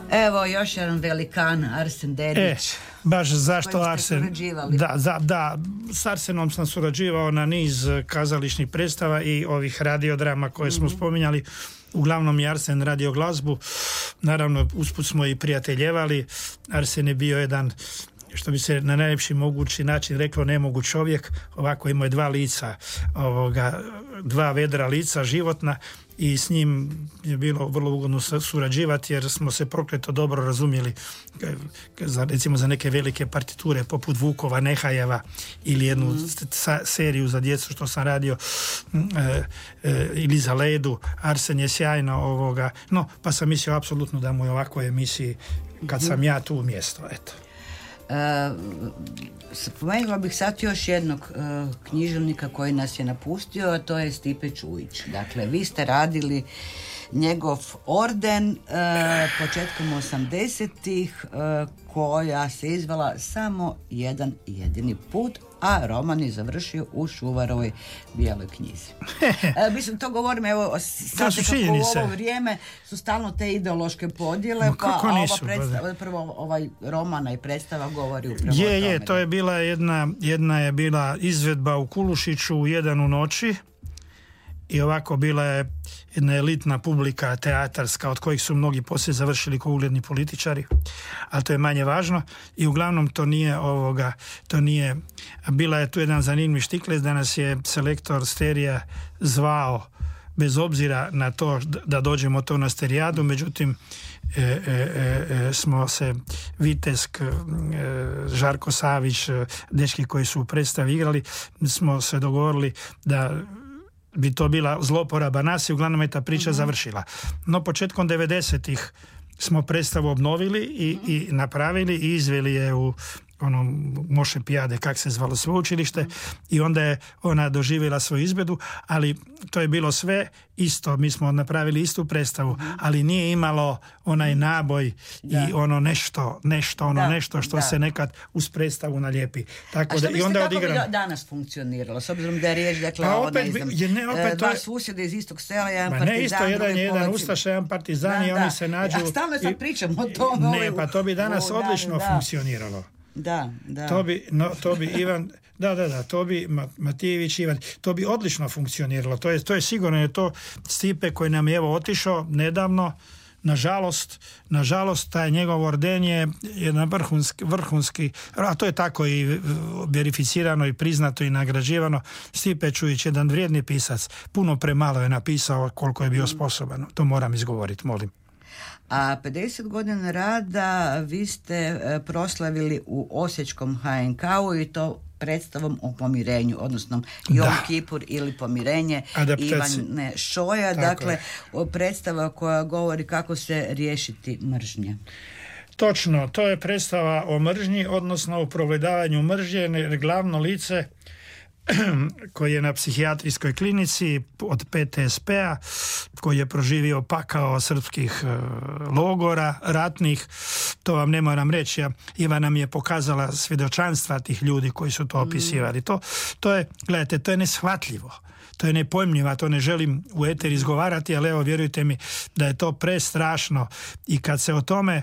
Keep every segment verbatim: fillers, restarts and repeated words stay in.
Evo još jedan velikan, Arsen Dedić. E, baš zašto Arsen? Da, da, da, s Arsenom sam surađivao na niz kazališnih predstava i ovih radiodrama koje smo mm-hmm. spominjali. Uglavnom je Arsen radio glazbu. Naravno, usput smo i prijateljevali. Arsen je bio jedan, što bi se na najljepši mogući način reklo, nemoguć čovjek. Ovako imao je dva lica, ovoga, dva vedra lica životna i s njim je bilo vrlo ugodno surađivati jer smo se prokleto dobro razumjeli za, recimo za neke velike partiture poput Vukova, Nehajeva ili jednu mm. sa, seriju za djecu što sam radio e, e, ili za Ledu. Arsen je sjajno ovoga, no pa sam mislio apsolutno da mu je ovakvoj emisiji kad sam ja tu mjesto, eto. Uh, spomenula bih sad još jednog uh, književnika koji nas je napustio, a to je Stipe Čujić. Dakle, vi ste radili njegov Orden uh, početkom osamdesetih uh, koja se izvala samo jedan jedini put, a roman je završio u Šuvarovoj bijeloj knjizi. E, mislim, to govorim, evo, sad kako u ovo vrijeme su stalno te ideološke podjele, pa ova predstava, prvo ovaj romana i predstava govori upravo je, o tome. Je, to je bila jedna, jedna je bila izvedba u Kulušiću u jedan u noći i ovako bila je jedna elitna publika teatarska od kojih su mnogi poslije završili kao ugledni političari, ali to je manje važno i uglavnom to nije ovoga, to nije, bila je tu jedan zanimljiv štikles da nas je selektor Sterija zvao bez obzira na to da dođemo to na Sterijadu, međutim e, e, e, smo se Vitesk, e, Žarko Savić, dečki koji su u predstavi igrali, smo se dogovorili da bi to bila zloporaba nas i uglavnom je ta priča uh-huh. završila. No početkom devedesetih smo predstavu obnovili i, uh-huh. i napravili i izveli je u ono Moše Pijade, kak se zvalo sveučilište uh-huh. i onda je ona doživjela svoju izvedu, ali to je bilo sve isto, mi smo napravili istu predstavu, uh-huh. ali nije imalo onaj naboj da. I ono nešto, nešto, ono da, nešto što da. Se nekad uz predstavu nalijepi. Tako a što da, i onda kako odigram... bi danas funkcioniralo, s obzirom da je riječ, dakle, pa ona iz dva je... susjede iz istog sela, jedan Ma partizan, ne isto, jedan je jedan polači... ustaša, jedan partizan da, i oni da. Se nađu... A stalno sad pričamo o tome. Ne, pa to bi danas odlično da. Funkcioniralo. Da, da. To bi, no, to bi Ivan, da, da, da, to bi Matijević Ivan, to bi odlično funkcioniralo. To je, to je sigurno, je to Stipe koji nam je evo otišao nedavno, nažalost, nažalost, taj njegov orden je jedan vrhunski, vrhunski, a to je tako i verificirano i priznato i nagrađivano. Stipe Čujić, jedan vrijedni pisac, puno premalo je napisao koliko je bio sposoban. To moram izgovoriti, molim. A pedeset godina rada vi ste proslavili u Osječkom H N K-u i to predstavom o pomirenju, odnosno Jom Kipur ili pomirenje Adaptacija. Ivane Šoja. Tako dakle, je. Predstava koja govori kako se riješiti mržnje. Točno, to je predstava o mržnji, odnosno o progledavanju mržnje, jer glavno lice koji je na psihijatrijskoj klinici od P T S P-a, koji je proživio pakao srpskih e, logora, ratnih, to vam ne moram reći. Ivana nam je pokazala svjedočanstva tih ljudi koji su to opisivali. To, to je, gledajte, to je neshvatljivo. To je nepojmljivo, to ne želim u eter izgovarati, ali evo, vjerujte mi da je to prestrašno i kad se o tome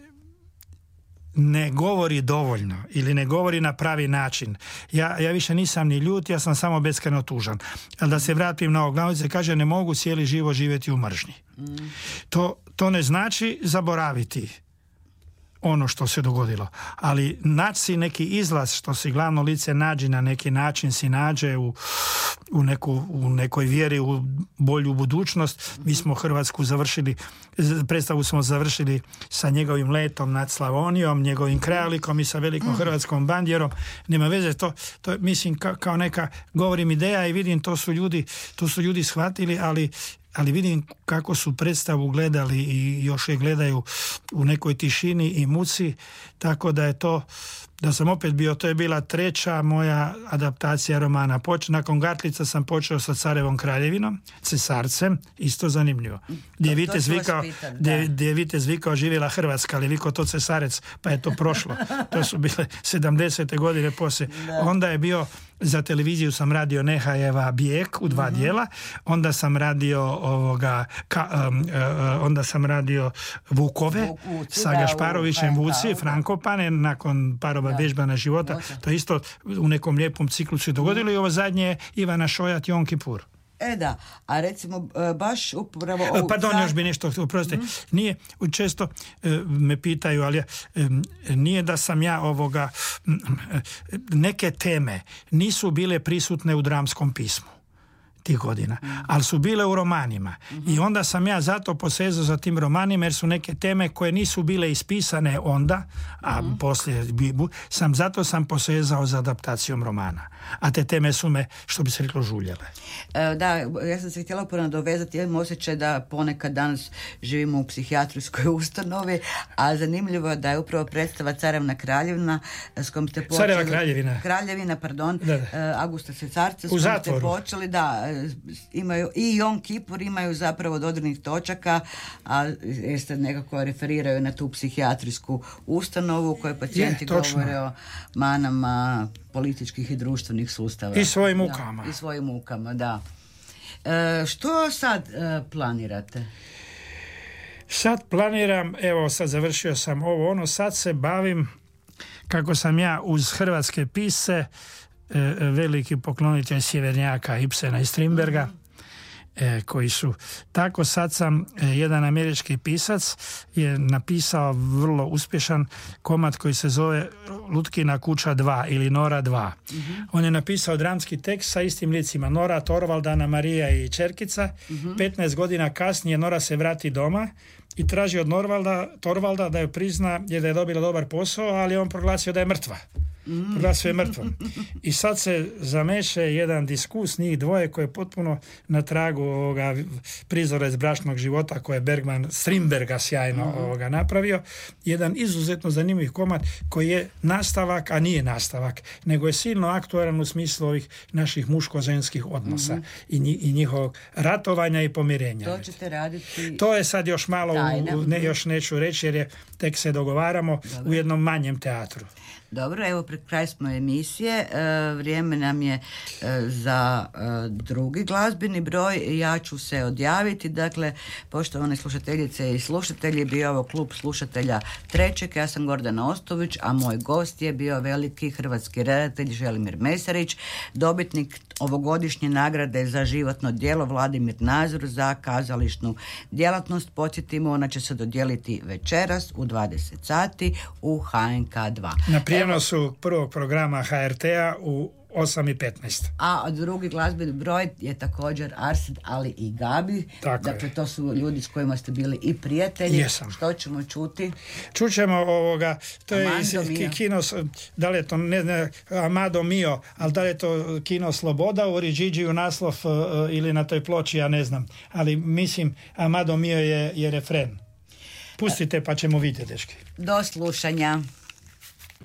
ne govori dovoljno ili ne govori na pravi način. Ja, ja više nisam ni ljut, ja sam samo beskrajno tužan. Ali da se vratim na ovo, glavno se kaže ne mogu cijeli život živjeti u mržnji. Mm. To, to ne znači zaboraviti ono što se dogodilo. Ali naći si neki izlaz, što si glavno lice nađi na neki način, si nađe u, u, neku, u nekoj vjeri u bolju budućnost. Mi smo Hrvatsku završili, predstavu smo završili sa njegovim letom nad Slavonijom, njegovim krajolikom i sa velikom hrvatskom bandjerom. Nema veze, to, to mislim ka, kao neka, govorim ideja i vidim to su ljudi, to su ljudi shvatili, ali ali vidim kako su predstavu gledali i još je gledaju u nekoj tišini i muci, tako da je to, da sam opet bio, to je bila treća moja adaptacija romana. Poč, nakon Gatlica sam počeo sa Carevom kraljevinom, Cesarcem, isto zanimljivo. Gdje je Vitez vikao, gdje je Vitez vikao živjela Hrvatska, ali vikao to Cesarec, pa je to prošlo. To su bile sedamdesete godine poslije. Onda je bio, za televiziju sam radio Nehajeva Bijeg u dva mm-hmm. dijela, onda sam radio ovoga, ka, um, uh, onda sam radio Vukove Vuk, Vuci, sa Gašparovićem Vuci, Frankopane, nakon parova vježbana života. Dosta. To isto u nekom lijepom ciklu se dogodilo mm. i ovo zadnje je Ivana Šojat, Jom Kipur. E da, a recimo baš upravo... Ovu Pardon, sad... još bi nešto, oprostite, mm. nije, često me pitaju, ali nije da sam ja ovoga, neke teme nisu bile prisutne u dramskom pismu tih godina, mm. ali su bile u romanima. Mm-hmm. I onda sam ja zato posezao za tim romanima, jer su neke teme koje nisu bile ispisane onda, a mm. poslije sam, zato sam posezao za adaptacijom romana. A te teme su me, što bi se reklo, žuljele. E, da, ja sam se htjela upravo dovezati, imam osjećaj da ponekad danas živimo u psihijatrijskoj ustanovi, a zanimljivo je da je upravo predstava Carevna kraljevina s kojom ste počeli... Careva kraljevina. Kraljevina, pardon, da, da. Augusta Cesarca s kojom ste počeli, da, imaju i Jom Kipur imaju zapravo dodirnih točaka, a jeste nekako referiraju na tu psihijatrijsku ustanovu u kojoj pacijenti je, govore o manama političkih i društvenih sustava. I svojim mukama. Da, I svojim mukama, da. E, što sad e, planirate? Sad planiram, evo sad završio sam ovo, ono sad se bavim, kako sam ja uz hrvatske pisce, e, veliki poklonitelj Sjevernjaka, Ibsena i Strindberga, mm-hmm. E, koji su tako sad sam e, jedan američki pisac je napisao vrlo uspješan komad koji se zove Lutkina kuća dva ili Nora dva. Mm-hmm. On je napisao dramski tekst sa istim licima Nora, Torvalda, Ana Marija i Čerkica. Mm-hmm. petnaest godina kasnije Nora se vrati doma i traži od Norvalda, Torvalda da joj prizna jer da je dobila dobar posao, ali on proglasio da je mrtva. Mm. Proglasio je mrtvom. I sad se zameše jedan diskus njih dvoje koji je potpuno na tragu ovoga prizora iz bračnog života koje je Bergman Strindberga sjajno mm. ovoga napravio. Jedan izuzetno zanimljiv komad koji je nastavak, a nije nastavak, nego je silno aktualan u smislu ovih naših muško-ženskih odnosa mm. i, nji, i njihovog ratovanja i pomirenja. To ćete raditi... To je sad još malo, u, ne, još neću reći jer je, tek se dogovaramo Dobre. u jednom manjem teatru. Dobro, evo pred kraj smo emisije, e, vrijeme nam je e, za e, drugi glazbeni broj, ja ću se odjaviti, dakle, poštovane slušateljice i slušatelji, bio ovo klub slušatelja trećeg, ja sam Gordana Ostović, a moj gost je bio veliki hrvatski redatelj Želimir Mesarić, dobitnik ovogodišnje nagrade za životno djelo Vladimir Nazor za kazališnu djelatnost. Podsjetimo, ona će se dodijeliti večeras u dvadeset sati u H N K dva. Na prijenosu prvog programa H R T-a u osam i petnaest. A drugi glazbeni broj je također Arsid, ali i Gabi. Tako dakle, je. To su ljudi s kojima ste bili i prijatelji. Jesam. Što ćemo čuti? Čućemo ovoga, to Amando je kino, da li je to, ne znam, Amado Mio, ali da li je to kino Sloboda u Riđiđiju naslov ili na toj ploči, ja ne znam. Ali mislim, Amado Mio je, je refren. Pustite pa ćemo vidjeti, dečki. Do slušanja.